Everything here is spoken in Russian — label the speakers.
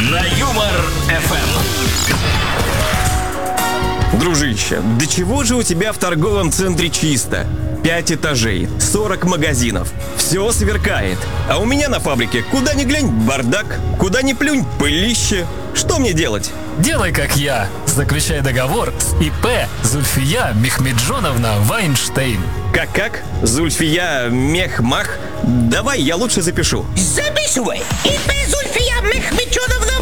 Speaker 1: На Юмор ФМ.
Speaker 2: Дружище, до чего же у тебя в торговом центре чисто? 5 этажей, 40 магазинов, все сверкает. А у меня на фабрике куда ни глянь бардак, куда ни плюнь пылище. Что мне делать?
Speaker 3: Делай как я. Заключай договор с ИП Зульфия Мехмеджоновна Вайнштейн.
Speaker 2: Как? Зульфия Мехмах? Давай, я лучше запишу.
Speaker 4: Записывай. ИП Зульфия Мехмеджоновна